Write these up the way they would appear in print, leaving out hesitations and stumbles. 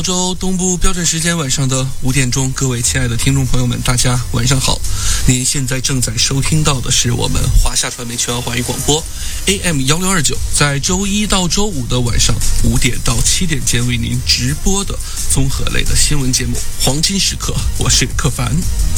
澳洲东部标准时间晚上的5点钟，各位亲爱的听众朋友们，大家晚上好。您现在正在收听到的是我们华夏传媒全澳华语广播 AM1629，在周一到周五的晚上5点到7点间为您直播的综合类的新闻节目《黄金时刻》，我是柯凡。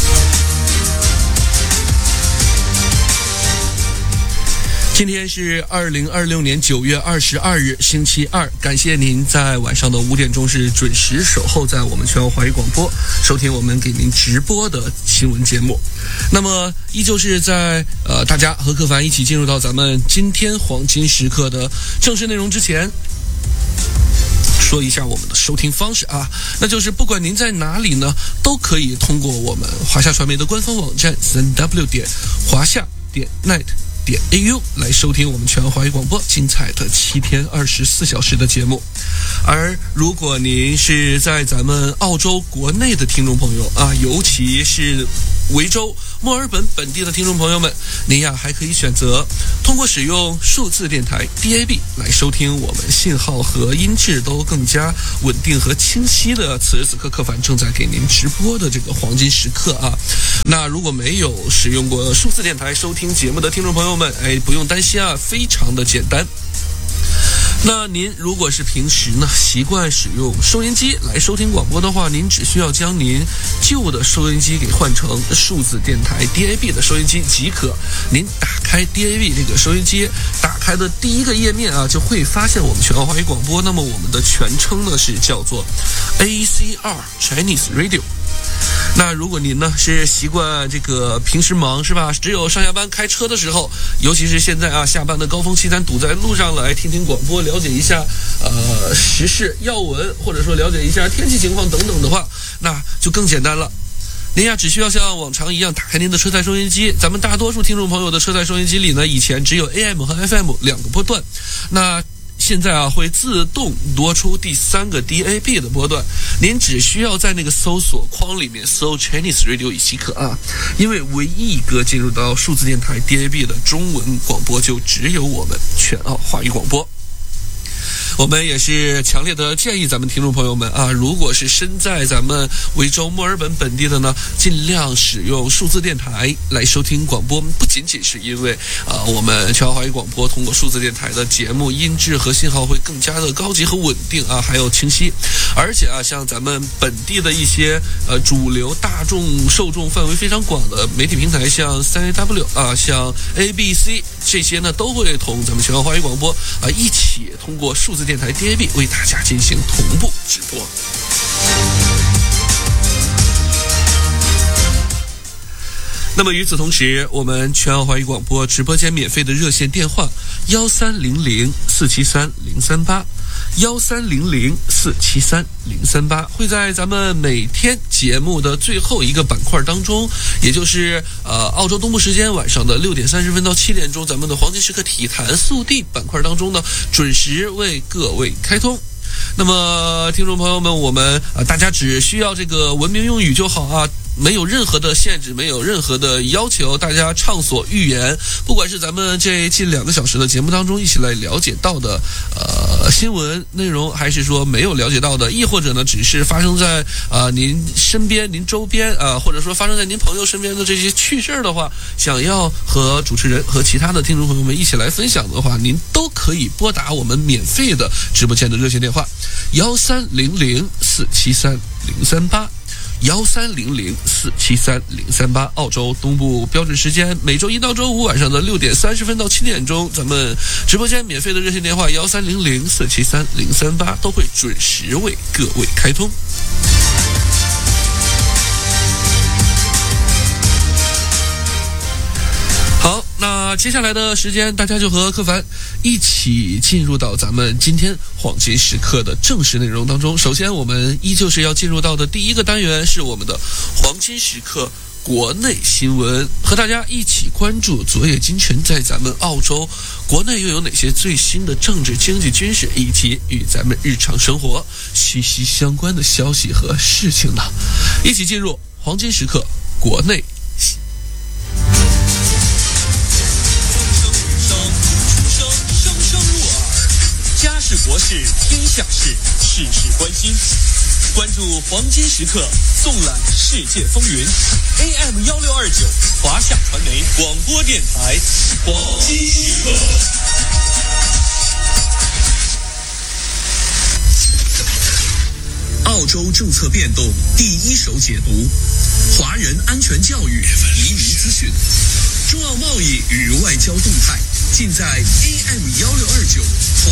今天是2026年9月22日，星期二。感谢您在晚上的5点钟是准时守候在我们全澳华语广播，收听我们给您直播的新闻节目。那么，依旧是在大家和柯凡一起进入到咱们今天黄金时刻的正式内容之前，说一下我们的收听方式啊，那就是不管您在哪里呢，都可以通过我们华夏传媒的官方网站 3w 华夏.net .au 来收听我们全澳华语广播精彩的7天24小时的节目。而如果您是在咱们澳洲国内的听众朋友啊，尤其是维州墨尔本本地的听众朋友们，您呀还可以选择通过使用数字电台 DAB 来收听我们信号和音质都更加稳定和清晰的此时此刻柯凡正在给您直播的这个黄金时刻啊。那如果没有使用过数字电台收听节目的听众朋友们，不用担心啊，非常的简单。那您如果是平时呢习惯使用收音机来收听广播的话，您只需要将您旧的收音机给换成数字电台 DAB 的收音机即可。您打开 DAB 这个收音机，打开的第一个页面啊，就会发现我们全澳华语广播。那么我们的全称呢是叫做 ACR Chinese Radio。那如果您呢是习惯这个平时忙是吧，只有上下班开车的时候，尤其是现在啊下班的高峰期，咱堵在路上来听听广播，了解一下时事要闻，或者说了解一下天气情况等等的话，那就更简单了。您呀只需要像往常一样打开您的车载收音机，咱们大多数听众朋友的车载收音机里呢，以前只有 AM 和 FM 2个波段，那现在啊会自动多出第3个 DAB 的波段，您只需要在那个搜索框里面搜 Chinese Radio 即可啊。因为唯一一个进入到数字电台 DAB 的中文广播就只有我们全澳华语广播。我们也是强烈的建议咱们听众朋友们啊，如果是身在咱们维州墨尔本本地的呢，尽量使用数字电台来收听广播。不仅仅是因为我们全澳华语广播通过数字电台的节目音质和信号会更加的高级和稳定啊，还有清晰。而且啊，像咱们本地的一些主流大众受众范围非常广的媒体平台，像 3AW 啊，像 ABC 这些呢，都会同咱们全澳华语广播一起通过数字电台 DAB 为大家进行同步直播。那么与此同时，我们全澳华语广播直播间免费的热线电话1300-473-038，1300-473-038，会在咱们每天节目的最后一个板块当中，也就是澳洲东部时间晚上的6点30分到7点钟，咱们的黄金时刻体坛速递板块当中呢，准时为各位开通。那么听众朋友们，我们大家只需要这个文明用语就好啊，没有任何的限制，没有任何的要求，大家畅所欲言。不管是咱们这近2个小时的节目当中一起来了解到的新闻内容，还是说没有了解到的，亦或者呢只是发生在您身边、您周边或者说发生在您朋友身边的这些趣事的话，想要和主持人和其他的听众朋友们一起来分享的话，您都可以拨打我们免费的直播间的热线电话1300-473-038。1300-473-038，澳洲东部标准时间，每周一到周五晚上的6点30分到7点钟，咱们直播间免费的热线电话1300-473-038都会准时为各位开通。好，那接下来的时间，大家就和柯凡一起进入到咱们今天黄金时刻的正式内容当中。首先，我们依旧是要进入到的第一个单元是我们的黄金时刻国内新闻，和大家一起关注昨夜今晨在咱们澳洲国内又有哪些最新的政治、经济、军事以及与咱们日常生活息息相关的消息和事情呢？一起进入黄金时刻国内。 家事国事天下事，事事关心。 关注黄金时刻，纵览世界风云。AM1629，华夏传媒广播电台，黄金时刻。 澳洲政策变动第一手解读，华人安全教育、移民资讯，中澳贸易与外交动态，尽在AM1629华